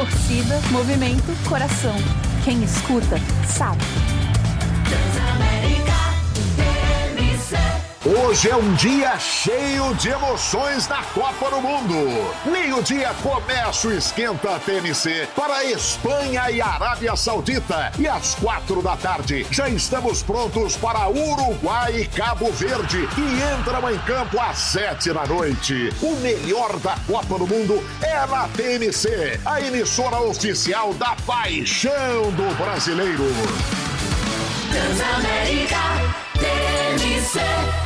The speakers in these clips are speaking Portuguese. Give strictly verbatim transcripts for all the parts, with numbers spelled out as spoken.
Torcida, movimento, coração. Quem escuta, sabe. Hoje é um dia cheio de emoções na Copa do Mundo. Meio-dia começa o Esquenta T M C para Espanha e Arábia Saudita. E às quatro da tarde já estamos prontos para Uruguai e Cabo Verde, que entram em campo às sete da noite. O melhor da Copa do Mundo é na T M C, a emissora oficial da paixão do brasileiro. Transamérica T M C.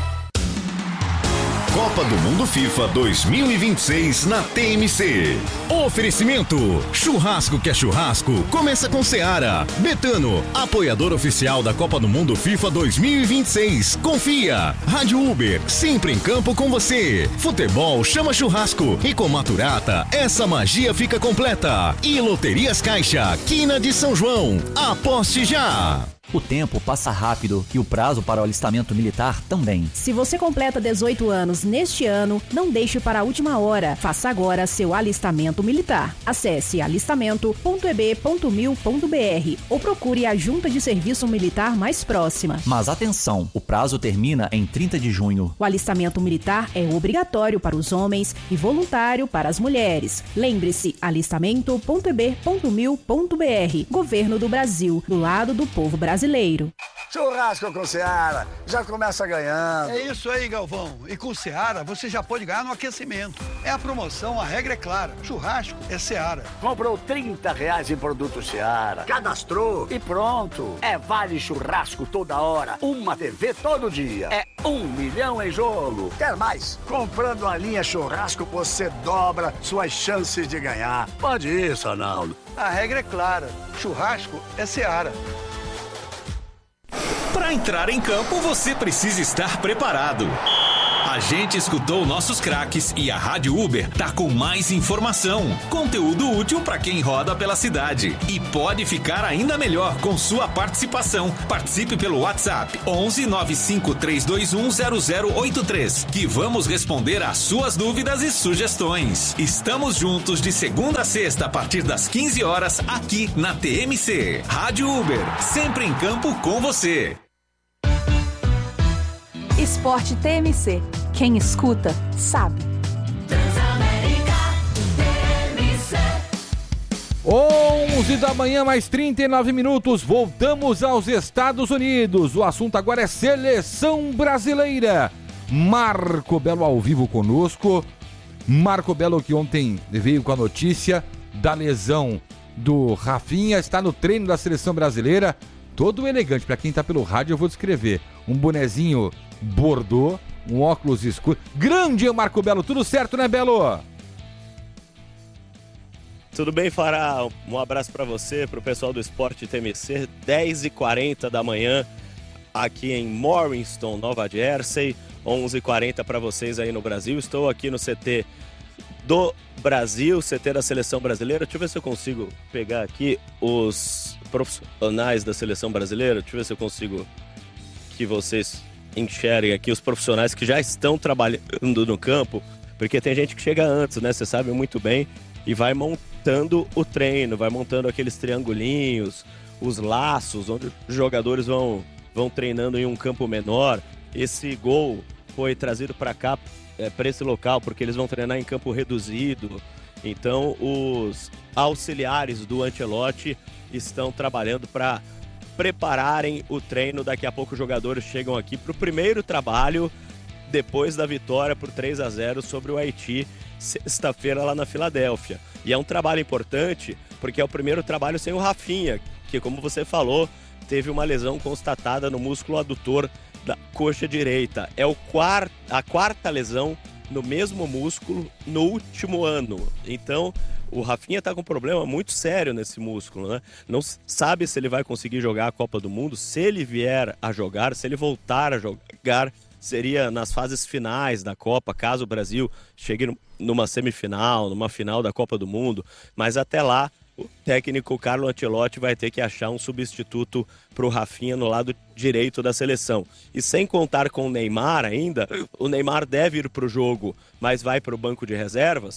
Copa do Mundo FIFA dois mil e vinte e seis na T M C. Oferecimento: churrasco que é churrasco, começa com Seara. Betano, apoiador oficial da Copa do Mundo FIFA dois mil e vinte e seis. Confia. Rádio Uber, sempre em campo com você. Futebol chama churrasco. E com Maturata, essa magia fica completa. E Loterias Caixa, Quina de São João. Aposte já! O tempo passa rápido e o prazo para o alistamento militar também. Se você completa dezoito anos neste ano, não deixe para a última hora. Faça agora seu alistamento militar. Acesse alistamento ponto e b ponto mil ponto b r ou procure a junta de serviço militar mais próxima. Mas atenção, o prazo termina em trinta de junho. O alistamento militar é obrigatório para os homens e voluntário para as mulheres. Lembre-se, alistamento ponto e b ponto mil ponto b r. Governo do Brasil, do lado do povo brasileiro. Brasileiro. Churrasco com Seara, já começa ganhando. É isso aí, Galvão. E com Seara, você já pode ganhar no aquecimento. É a promoção, a regra é clara. Churrasco é Seara. Comprou trinta reais em produto Seara. Cadastrou e pronto. É vale churrasco toda hora. Uma T V todo dia. É um milhão em jogo. Quer mais? Comprando a linha churrasco, você dobra suas chances de ganhar. Pode ir, Sonaldo. A regra é clara. Churrasco é Seara. Para entrar em campo, você precisa estar preparado. A gente escutou nossos craques e a Rádio Uber tá com mais informação, conteúdo útil para quem roda pela cidade. E pode ficar ainda melhor com sua participação. Participe pelo WhatsApp onze nove cinco três dois um zero zero oito três, que vamos responder às suas dúvidas e sugestões. Estamos juntos de segunda a sexta a partir das quinze horas aqui na T M C. Rádio Uber, sempre em campo com você. Esporte T M C. Quem escuta, sabe. Transamérica T M C. onze da manhã, mais trinta e nove minutos. Voltamos aos Estados Unidos. O assunto agora é seleção brasileira. Marco Belo ao vivo conosco. Marco Belo, que ontem veio com a notícia da lesão do Rafinha, está no treino da seleção brasileira. Todo elegante, para quem está pelo rádio eu vou descrever. Um bonezinho bordô, um óculos escuro. Grande Marco Belo, tudo certo, né, Belo? Tudo bem, Fará? Um abraço para você, para o pessoal do Esporte T M C, dez e quarenta da manhã, aqui em Morriston, Nova Jersey, onze e quarenta para vocês aí no Brasil. Estou aqui no C T do Brasil, C T da Seleção Brasileira. Deixa eu ver se eu consigo pegar aqui os profissionais da Seleção Brasileira. Deixa eu ver se eu consigo que vocês enxerguem aqui os profissionais que já estão trabalhando no campo, porque tem gente que chega antes, né? Você sabe muito bem, e vai montando o treino, vai montando aqueles triangulinhos, os laços, onde os jogadores vão, vão treinando em um campo menor. Esse gol foi trazido para cá, é, para esse local, porque eles vão treinar em campo reduzido. Então, os auxiliares do Ancelotti estão trabalhando para prepararem o treino. Daqui a pouco os jogadores chegam aqui para o primeiro trabalho depois da vitória por três a zero sobre o Haiti, sexta-feira lá na Filadélfia. E é um trabalho importante porque é o primeiro trabalho sem o Rafinha, que, como você falou, teve uma lesão constatada no músculo adutor da coxa direita. É o quart... a quarta lesão no mesmo músculo no último ano. Então, o Rafinha está com um problema muito sério nesse músculo, né? Não sabe se ele vai conseguir jogar a Copa do Mundo. Se ele vier a jogar, se ele voltar a jogar, seria nas fases finais da Copa, caso o Brasil chegue numa semifinal, numa final da Copa do Mundo. Mas até lá, o técnico Carlo Ancelotti vai ter que achar um substituto para o Rafinha no lado direito da seleção. E sem contar com o Neymar ainda, o Neymar deve ir para o jogo, mas vai para o banco de reservas.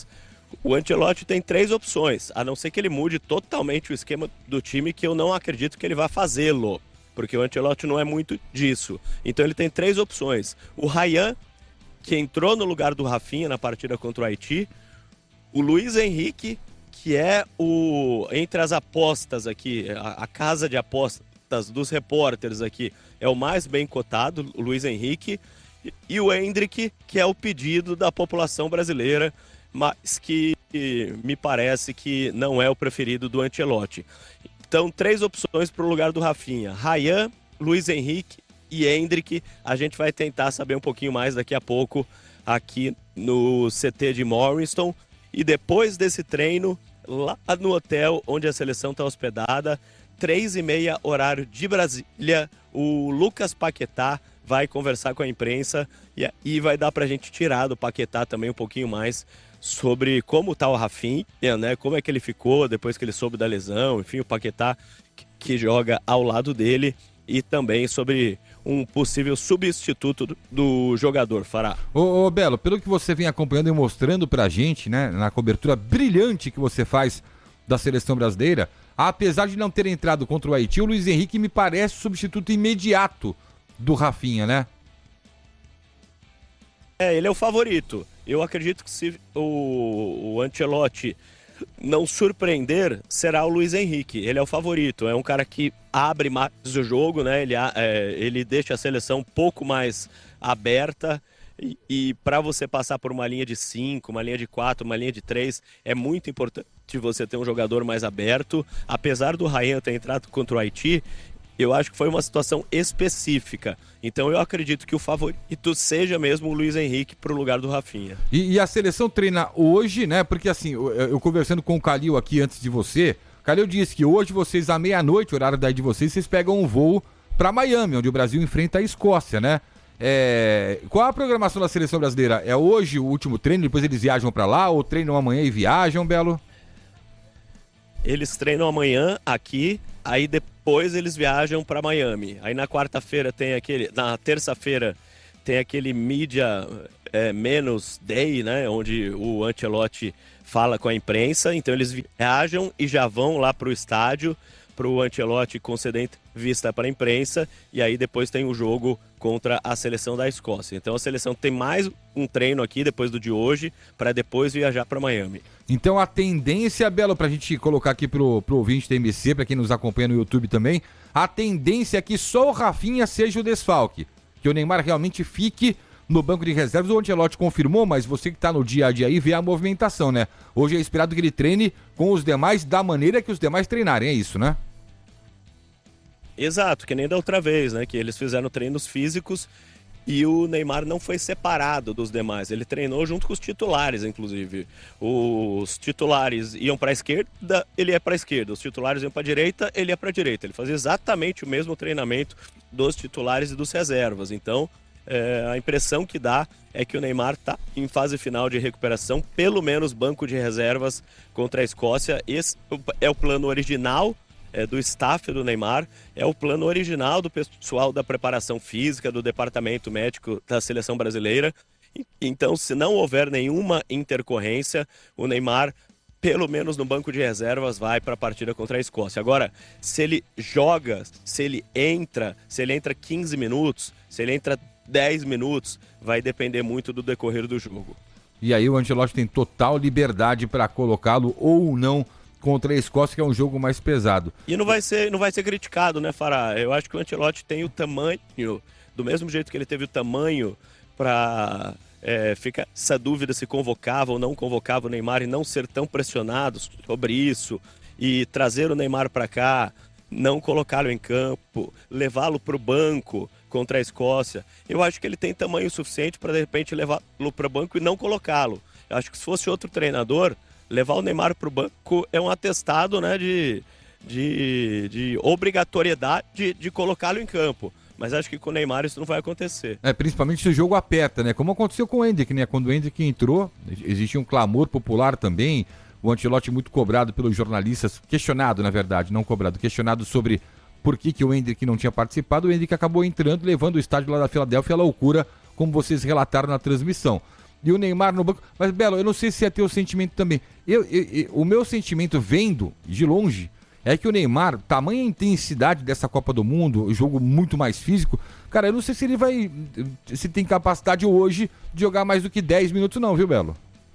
o Ancelotti tem três opções, a não ser que ele mude totalmente o esquema do time, que eu não acredito que ele vá fazê-lo, porque o Ancelotti não é muito disso. Então ele tem três opções. O Ryan, que entrou no lugar do Rafinha na partida contra o Haiti, o Luiz Henrique, que é o, entre as apostas aqui, a, a casa de apostas dos repórteres aqui, é o mais bem cotado, o Luiz Henrique, e, e o Endrick, que é o pedido da população brasileira, mas que me parece que não é o preferido do Ancelotti. Então, três opções para o lugar do Rafinha: Ryan, Luiz Henrique e Endrick. A gente vai tentar saber um pouquinho mais daqui a pouco aqui no C T de Morriston. E depois desse treino, lá no hotel onde a seleção está hospedada, três e meia, horário de Brasília, o Lucas Paquetá vai conversar com a imprensa e, e vai dar para a gente tirar do Paquetá também um pouquinho mais sobre como está o Rafinha, né? Como é que ele ficou depois que ele soube da lesão, enfim, o Paquetá que, que joga ao lado dele, e também sobre um possível substituto do, do jogador, Fará. Ô, ô Belo, pelo que você vem acompanhando e mostrando pra gente, né, na cobertura brilhante que você faz da seleção brasileira, apesar de não ter entrado contra o Haiti, o Luiz Henrique me parece o substituto imediato do Rafinha, né? É, ele é o favorito. Eu acredito que se o, o Ancelotti não surpreender, será o Luiz Henrique. Ele é o favorito, é um cara que abre mais o jogo, né? Ele, é, ele deixa a seleção um pouco mais aberta, e, e para você passar por uma linha de cinco, uma linha de quatro, uma linha de três, é muito importante você ter um jogador mais aberto. Apesar do Ryan ter entrado contra o Haiti, eu acho que foi uma situação específica. Então eu acredito que o favorito seja mesmo o Luiz Henrique para o lugar do Rafinha. E, e a seleção treina hoje, né? Porque assim, eu, eu conversando com o Calil aqui antes de você, o Calil disse que hoje vocês, à meia-noite, horário daí de vocês, vocês pegam um voo para Miami, onde o Brasil enfrenta a Escócia, né? É, qual a programação da seleção brasileira? É hoje o último treino, depois eles viajam para lá, ou treinam amanhã e viajam, Belo? Eles treinam amanhã aqui, aí depois eles viajam para Miami. Aí na quarta-feira tem aquele, na terça-feira tem aquele Media é, Menos Day, né, onde o Ancelotti fala com a imprensa. Então eles viajam e já vão lá para o estádio, para o Ancelotti conceder vista para a imprensa, e aí depois tem o jogo contra a seleção da Escócia. Então a seleção tem mais um treino aqui depois do de hoje, para depois viajar para Miami. Então a tendência, Belo, pra gente colocar aqui pro, pro ouvinte da M C, pra quem nos acompanha no YouTube também, a tendência é que só o Rafinha seja o desfalque, que o Neymar realmente fique no banco de reservas. O Ancelotti confirmou, mas você que tá no dia a dia aí vê a movimentação, né? Hoje é esperado que ele treine com os demais da maneira que os demais treinarem, é isso, né? Exato, que nem da outra vez, né? Que eles fizeram treinos físicos e o Neymar não foi separado dos demais. Ele treinou junto com os titulares, inclusive. Os titulares iam para a esquerda, ele ia para a esquerda. Os titulares iam para a direita, ele ia para a direita. Ele fazia exatamente o mesmo treinamento dos titulares e dos reservas. Então, é, a impressão que dá é que o Neymar está em fase final de recuperação, pelo menos banco de reservas contra a Escócia. Esse é o plano original É, do staff do Neymar, é o plano original do pessoal da preparação física, do departamento médico da seleção brasileira. Então, se não houver nenhuma intercorrência, o Neymar, pelo menos no banco de reservas, vai para a partida contra a Escócia. Agora, se ele joga, se ele entra, se ele entra quinze minutos, se ele entra dez minutos, vai depender muito do decorrer do jogo. E aí o Ancelotti tem total liberdade para colocá-lo ou não contra a Escócia, que é um jogo mais pesado. E não vai ser, não vai ser criticado, né, Fará? Eu acho que o Ancelotti tem o tamanho, do mesmo jeito que ele teve o tamanho para é, ficar essa dúvida se convocava ou não convocava o Neymar e não ser tão pressionado sobre isso, e trazer o Neymar para cá, não colocá-lo em campo, levá-lo para o banco contra a Escócia. Eu acho que ele tem tamanho suficiente para, de repente, levá-lo para o banco e não colocá-lo. Eu acho que se fosse outro treinador, levar o Neymar para o banco é um atestado, né, de, de, de obrigatoriedade de, de colocá-lo em campo. Mas acho que com o Neymar isso não vai acontecer. É, principalmente se o jogo aperta, né? Como aconteceu com o Endrick, né? Quando o Endrick entrou, existia um clamor popular também. O Ancelotti muito cobrado pelos jornalistas, questionado, na verdade, não cobrado, questionado sobre por que, que o Endrick não tinha participado. O Endrick acabou entrando, levando o estádio lá da Filadélfia à loucura, como vocês relataram na transmissão. e o Neymar no banco. Mas, Belo, eu não sei se é teu sentimento também. Eu, eu, eu, o meu sentimento vendo de longe é que o Neymar, tamanha intensidade dessa Copa do Mundo, jogo muito mais físico, cara, eu não sei se ele vai, se tem capacidade hoje de jogar mais do que dez minutos não, viu, Belo?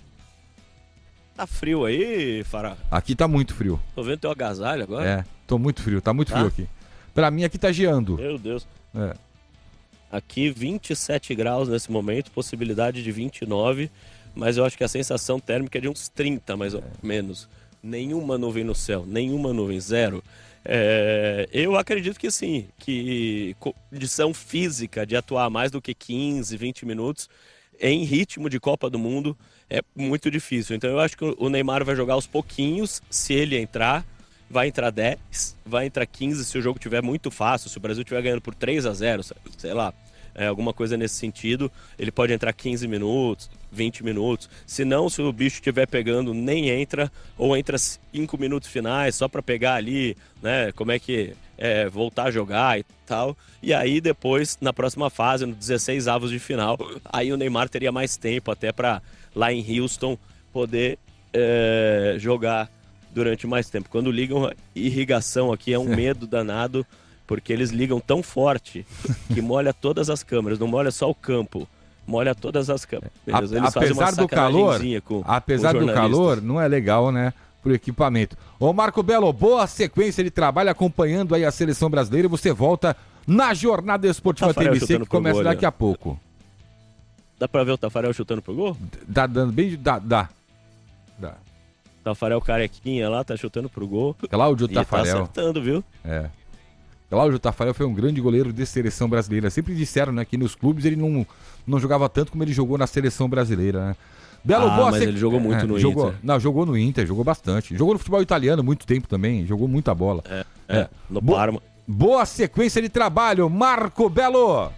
Tá frio aí, Fará? Aqui tá muito frio. Tô vendo teu agasalho agora. É, tô muito frio, tá muito Tá? frio aqui. Pra mim aqui tá geando. Meu Deus. É. Aqui vinte e sete graus nesse momento, possibilidade de vinte e nove, mas eu acho que a sensação térmica é de uns trinta, mais ou menos. Nenhuma nuvem no céu, nenhuma nuvem, zero. É, eu acredito que sim, que condição física de atuar mais do que quinze, vinte minutos em ritmo de Copa do Mundo é muito difícil. Então eu acho que o Neymar vai jogar aos pouquinhos, se ele entrar, vai entrar dez, vai entrar quinze se o jogo estiver muito fácil, se o Brasil estiver ganhando por três a zero, sei lá, é, alguma coisa nesse sentido, ele pode entrar quinze minutos, vinte minutos. Se não, se o bicho estiver pegando, nem entra, ou entra cinco minutos finais só para pegar ali, né, como é que é, voltar a jogar e tal. E aí depois, na próxima fase, no dezesseis avos de final, aí o Neymar teria mais tempo até para lá em Houston poder é, jogar durante mais tempo. Quando ligam irrigação aqui é um medo danado, porque eles ligam tão forte que molha todas as câmeras, não molha só o campo, molha todas as câmeras. Eles A, apesar do calor, com, apesar com do calor, não é legal, né, pro equipamento. Ô Marco Belo, boa sequência de trabalho acompanhando aí a seleção brasileira, e você volta na Jornada Esportiva T V C, que começa gol, daqui a pouco. Dá pra ver o Tafarel chutando pro gol? Dá dando bem, dá, dá. Dá. Tafarel carequinha lá, tá chutando pro gol. Cláudio e Tafarel. Tá acertando, viu? É. Cláudio Tafarel foi um grande goleiro de seleção brasileira. Sempre disseram, né, que nos clubes ele não, não jogava tanto como ele jogou na seleção brasileira, né? Belo, ah, boa mas sec... ele jogou muito é, no jogou... Inter. Não, jogou no Inter, jogou bastante. Jogou no futebol italiano muito tempo também, jogou muita bola. É, é, é. no Bo... Parma. Boa sequência de trabalho, Marco Belo.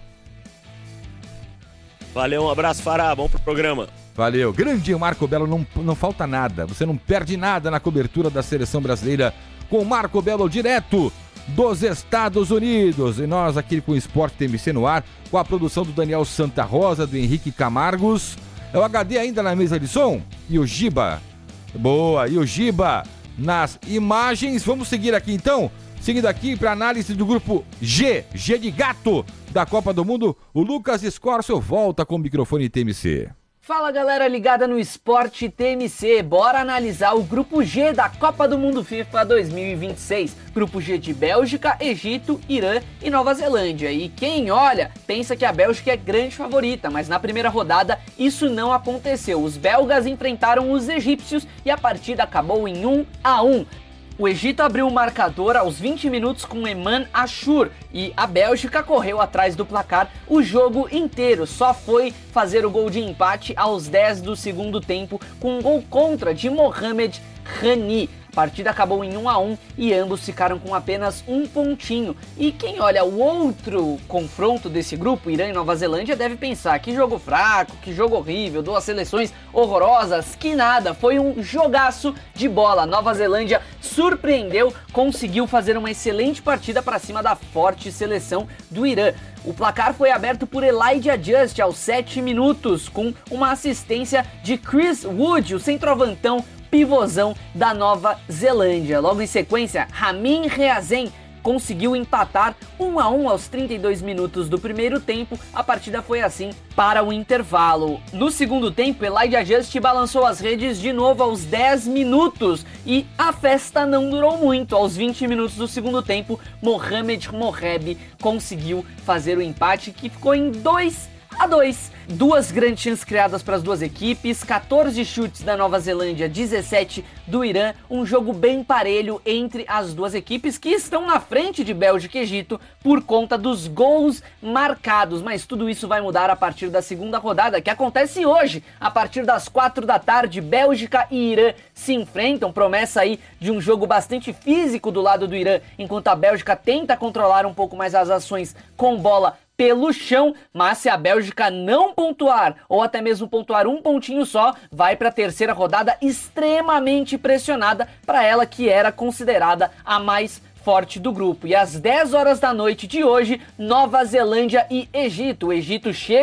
Valeu, um abraço, Fará, bom pro programa. Valeu, grande Marco Belo, não, não falta nada, você não perde nada na cobertura da seleção brasileira com Marco Belo direto dos Estados Unidos. E nós aqui com o Esporte T M C no ar, com a produção do Daniel Santa Rosa, do Henrique Camargos. É o H D ainda na mesa de som? E o Giba. Boa, e o Giba nas imagens. Vamos seguir aqui então, seguindo aqui para análise do grupo G, G de gato da Copa do Mundo. O Lucas Escorcio volta com o microfone T M C. Fala galera ligada no Esporte T M C, bora analisar o Grupo G da Copa do Mundo FIFA dois mil e vinte e seis. Grupo G de Bélgica, Egito, Irã e Nova Zelândia. E quem olha, pensa que a Bélgica é grande favorita, mas na primeira rodada isso não aconteceu. Os belgas enfrentaram os egípcios e a partida acabou em um a um. O Egito abriu o marcador aos vinte minutos com Eman Ashur e a Bélgica correu atrás do placar o jogo inteiro. Só foi fazer o gol de empate aos dez do segundo tempo com um gol contra de Mohamed Rani. A partida acabou em um a um e ambos ficaram com apenas um pontinho. E quem olha o outro confronto desse grupo, Irã e Nova Zelândia, deve pensar que jogo fraco, que jogo horrível, duas seleções horrorosas, que nada, foi um jogaço de bola. Nova Zelândia surpreendeu, conseguiu fazer uma excelente partida para cima da forte seleção do Irã. O placar foi aberto por Elijah Just aos sete minutos, com uma assistência de Chris Wood, o centroavantão pivôzão da Nova Zelândia. Logo em sequência, Ramin Reazen conseguiu empatar um a um aos trinta e dois minutos do primeiro tempo. A partida foi assim para o intervalo. No segundo tempo, Elijah Just balançou as redes de novo aos dez minutos e a festa não durou muito. Aos vinte minutos do segundo tempo, Mohamed Moheb conseguiu fazer o empate, que ficou em dois a dois. Duas grandes chances criadas para as duas equipes, quatorze chutes da Nova Zelândia, dezessete do Irã, um jogo bem parelho entre as duas equipes que estão na frente de Bélgica e Egito por conta dos gols marcados, mas tudo isso vai mudar a partir da segunda rodada, que acontece hoje, a partir das quatro da tarde. Bélgica e Irã se enfrentam, promessa aí de um jogo bastante físico do lado do Irã, enquanto a Bélgica tenta controlar um pouco mais as ações com bola pelo chão, mas se a Bélgica não pontuar, ou até mesmo pontuar um pontinho só, vai para a terceira rodada extremamente pressionada para ela, que era considerada a mais forte do grupo. E às dez horas da noite de hoje, Nova Zelândia e Egito. O Egito chega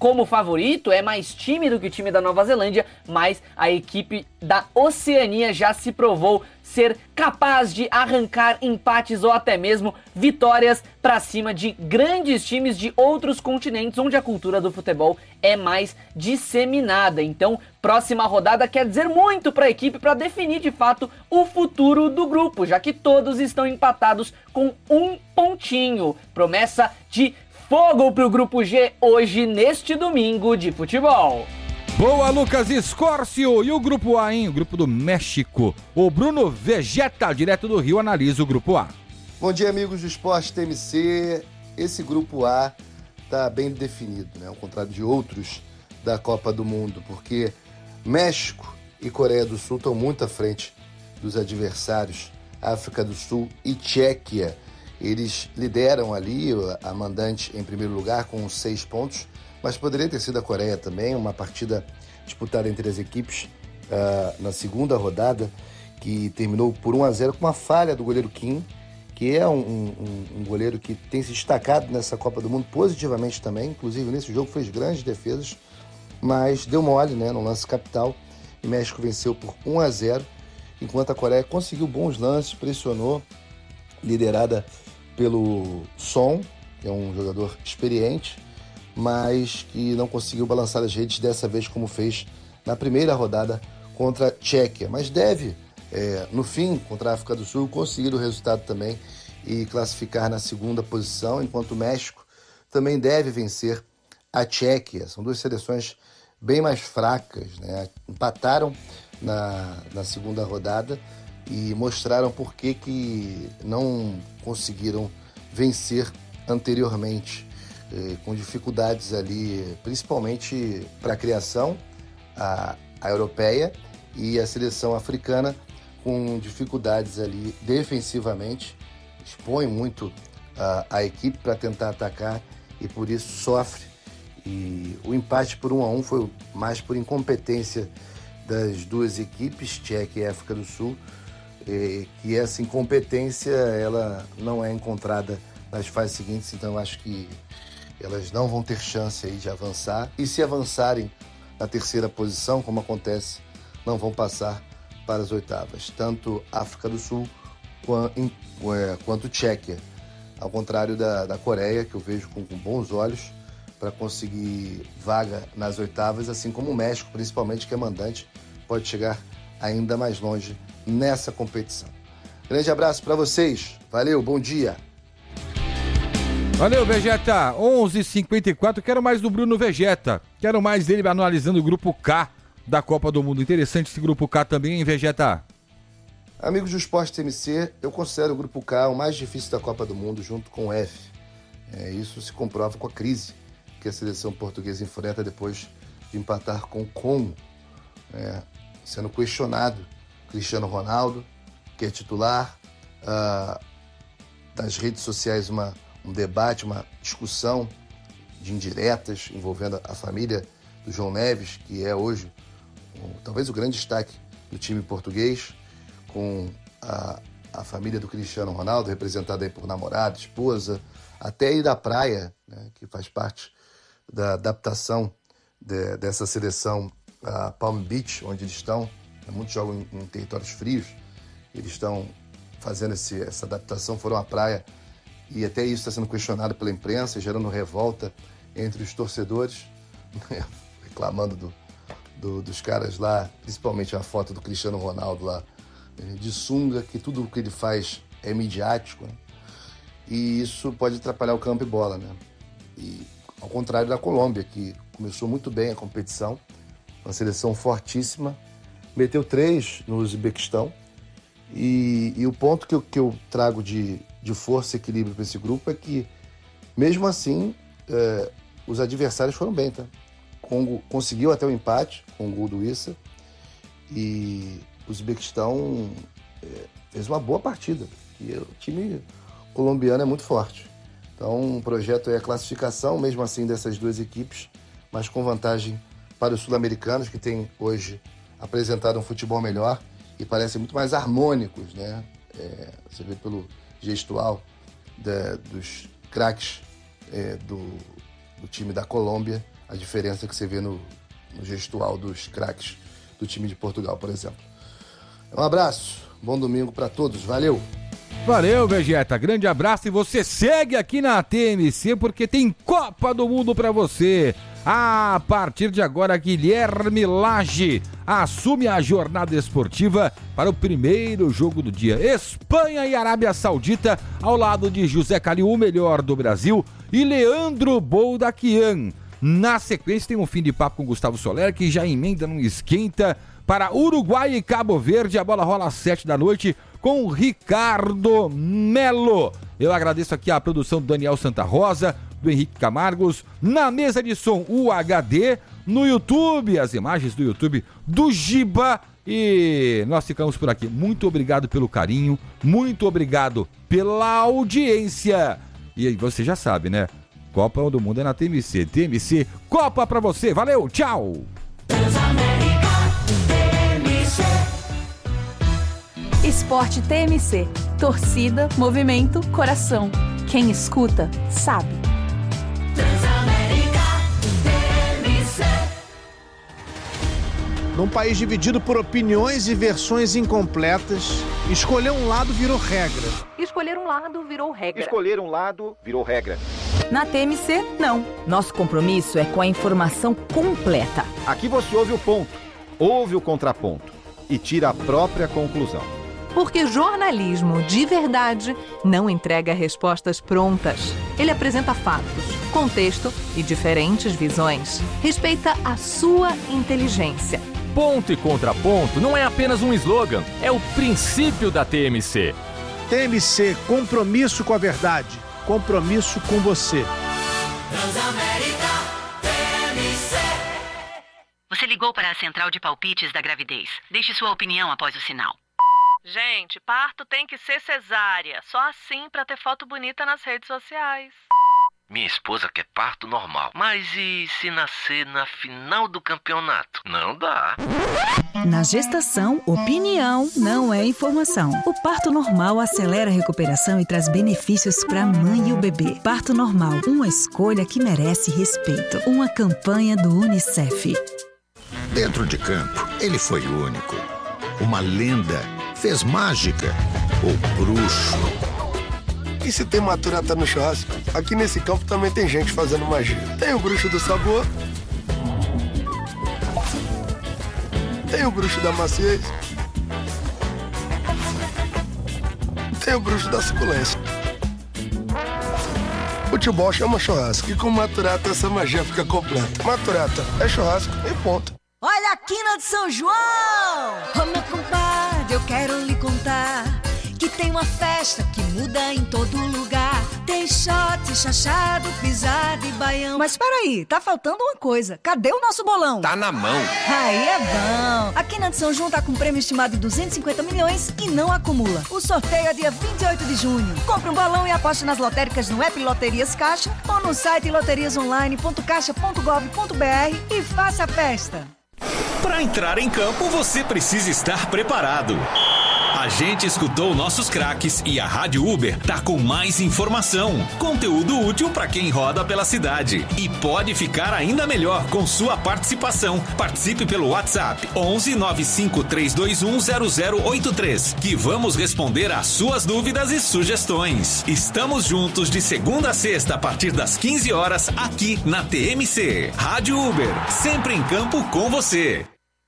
como favorito, é mais time do que o time da Nova Zelândia, mas a equipe da Oceania já se provou ser capaz de arrancar empates ou até mesmo vitórias para cima de grandes times de outros continentes onde a cultura do futebol é mais disseminada. Então, próxima rodada quer dizer muito para a equipe para definir de fato o futuro do grupo, já que todos estão empatados com um pontinho. Promessa de fogo para o grupo G hoje neste domingo de futebol. Boa, Lucas Escórcio. E o grupo A, hein? O grupo do México. O Bruno Vegeta, direto do Rio, analisa o grupo A. Bom dia, amigos do Esporte T M C. Esse grupo A está bem definido, né? Ao contrário de outros da Copa do Mundo, porque México e Coreia do Sul estão muito à frente dos adversários África do Sul e Tchequia. Eles lideram ali a mandante em primeiro lugar com seis pontos, mas poderia ter sido a Coreia também, uma partida disputada entre as equipes uh, na segunda rodada, que terminou por um a zero com uma falha do goleiro Kim, que é um, um, um goleiro que tem se destacado nessa Copa do Mundo positivamente também, inclusive nesse jogo fez grandes defesas, mas deu mole, né, no lance capital, e México venceu por um a zero, enquanto a Coreia conseguiu bons lances, pressionou, liderada pelo Son, que é um jogador experiente, mas que não conseguiu balançar as redes dessa vez como fez na primeira rodada contra a Tchequia. Mas deve, é, no fim, contra a África do Sul, conseguir o resultado também e classificar na segunda posição, enquanto o México também deve vencer a Tchequia. São duas seleções bem mais fracas, né? Empataram na, na segunda rodada e mostraram por que que não conseguiram vencer anteriormente, com dificuldades ali, principalmente para a criação, a, a europeia e a seleção africana com dificuldades ali defensivamente, expõe muito a, a equipe para tentar atacar e por isso sofre. E o empate por um a um foi mais por incompetência das duas equipes, Tchequia e África do Sul, e que essa incompetência ela não é encontrada nas fases seguintes, então eu acho que elas não vão ter chance aí de avançar. E se avançarem na terceira posição, como acontece, não vão passar para as oitavas. Tanto África do Sul quanto Tchequia. Ao contrário da, da Coreia, que eu vejo com, com bons olhos para conseguir vaga nas oitavas, assim como o México, principalmente, que é mandante, pode chegar ainda mais longe nessa competição. Grande abraço para vocês. Valeu, bom dia. Valeu, Vegeta. onze e cinquenta e quatro, quero mais do Bruno Vegeta. Quero mais dele analisando o grupo K da Copa do Mundo. Interessante esse grupo K também, hein, Vegeta? Amigos do Esporte T M C, eu considero o grupo K o mais difícil da Copa do Mundo, junto com o F. É, isso se comprova com a crise que a seleção portuguesa enfrenta depois de empatar com o Congo. É, sendo questionado Cristiano Ronaldo, que é titular, ah, nas redes sociais uma um debate, uma discussão de indiretas envolvendo a família do João Neves, que é hoje um, talvez o grande destaque do time português, com a, a família do Cristiano Ronaldo, representada aí por namorada, esposa, até ir da praia, né, que faz parte da adaptação de, dessa seleção a Palm Beach, onde eles estão, muitos jogam em, em territórios frios, eles estão fazendo esse, essa adaptação, foram à praia. E até isso está sendo questionado pela imprensa, gerando revolta entre os torcedores, reclamando do, do, dos caras lá, principalmente a foto do Cristiano Ronaldo lá, de sunga, que tudo o que ele faz é midiático, né? E isso pode atrapalhar o campo e bola, né? E ao contrário da Colômbia, que começou muito bem a competição, uma seleção fortíssima, meteu três no Uzbequistão, e, e o ponto que eu, que eu trago de de força e equilíbrio para esse grupo é que, mesmo assim, é, os adversários foram bem, tá? Congo conseguiu até o empate com o gol do Issa e o Uzbequistão é, fez uma boa partida. E o time colombiano é muito forte. Então, o projeto é a classificação, mesmo assim, dessas duas equipes, mas com vantagem para os sul-americanos, que têm hoje apresentado um futebol melhor e parecem muito mais harmônicos, né? É, você vê pelo gestual da, dos craques é, do, do time da Colômbia, a diferença que você vê no, no gestual dos craques do time de Portugal, por exemplo. Um abraço, bom domingo para todos, valeu! Valeu, Vegeta, grande abraço e você segue aqui na T M C porque tem Copa do Mundo pra você. A partir de agora, Guilherme Lage assume a jornada esportiva para o primeiro jogo do dia. Espanha e Arábia Saudita, ao lado de José Calil, o melhor do Brasil, e Leandro Boldaquian. Na sequência tem um fim de papo com Gustavo Soler, que já emenda num esquenta para Uruguai e Cabo Verde. A bola rola às sete da noite com Ricardo Melo. Eu agradeço aqui a produção do Daniel Santa Rosa, do Henrique Camargos, na mesa de som U H D, no YouTube, as imagens do YouTube do Giba, e nós ficamos por aqui. Muito obrigado pelo carinho, muito obrigado pela audiência. E aí você já sabe, né? Copa do Mundo é na T M C. T M C, Copa pra você. Valeu, tchau! Esporte T M C. Torcida, movimento, coração. Quem escuta, sabe. Num país dividido por opiniões e versões incompletas, escolher um lado virou regra. Escolher um lado virou regra. Escolher um lado virou regra. Na T M C, não. Nosso compromisso é com a informação completa. Aqui você ouve o ponto, ouve o contraponto e tira a própria conclusão. Porque jornalismo de verdade não entrega respostas prontas. Ele apresenta fatos, contexto e diferentes visões. Respeita a sua inteligência. Ponto e contraponto não é apenas um slogan, é o princípio da T M C. T M C, compromisso com a verdade, compromisso com você. Transamérica T M C. Você ligou para a central de palpites da gravidez. Deixe sua opinião após o sinal. Gente, parto tem que ser cesárea. Só assim pra ter foto bonita nas redes sociais. Minha esposa quer parto normal. Mas e se nascer na final do campeonato? Não dá. Na gestação, opinião não é informação. O parto normal acelera a recuperação e traz benefícios para a mãe e o bebê. Parto normal, uma escolha que merece respeito. Uma campanha do Unicef. Dentro de campo, ele foi único. Uma lenda. Fez mágica. O bruxo. E se tem maturata no churrasco, aqui nesse campo também tem gente fazendo magia. Tem o bruxo do sabor. Tem o bruxo da maciez. Tem o bruxo da suculência. Futebol chama churrasco e com maturata essa magia fica completa. Maturata é churrasco e ponto. Olha a quina de São João! Ô meu compadre, eu quero lhe contar que tem uma festa que muda em todo lugar. Tem shot, chachado, pisada e baião. Mas peraí, tá faltando uma coisa. Cadê o nosso bolão? Tá na mão. Aí é bom. A Quina de São João tá com um prêmio estimado de duzentos e cinquenta milhões e não acumula. O sorteio é dia vinte e oito de junho. Compre um bolão e aposte nas lotéricas no app Loterias Caixa ou no site loterias online ponto caixa ponto gov ponto br e faça a festa. Para entrar em campo, você precisa estar preparado. A gente escutou nossos craques e a Rádio Uber tá com mais informação, conteúdo útil para quem roda pela cidade. E pode ficar ainda melhor com sua participação. Participe pelo WhatsApp onze nove cinco três dois um zero zero oito três, que vamos responder às suas dúvidas e sugestões. Estamos juntos de segunda a sexta a partir das quinze horas aqui na T M C. Rádio Uber, sempre em campo com você.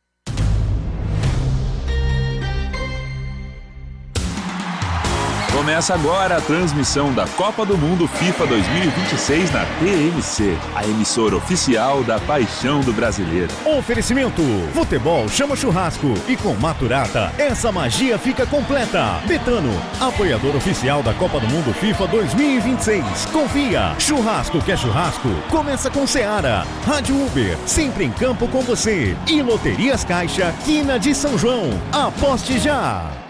Começa agora a transmissão da Copa do Mundo FIFA dois mil e vinte e seis na T M C, a emissora oficial da paixão do brasileiro. Oferecimento: futebol chama churrasco e com Maturata essa magia fica completa. Betano, apoiador oficial da Copa do Mundo FIFA dois mil e vinte e seis. Confia, churrasco que é churrasco, começa com Seara. Rádio Uber, sempre em campo com você. E Loterias Caixa, Quina de São João. Aposte já!